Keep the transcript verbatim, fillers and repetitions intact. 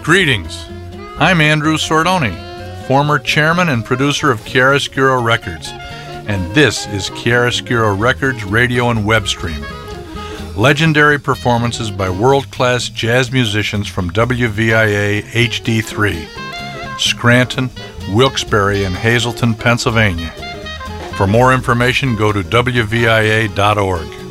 Greetings. I'm Andrew Sordoni, former chairman and producer of Chiaroscuro Records, and this is Chiaroscuro Records radio and web stream. Legendary performances by world-class jazz musicians from W V I A H D three, Scranton, Wilkes-Barre, and Hazleton, Pennsylvania. For more information, go to W V I A dot org.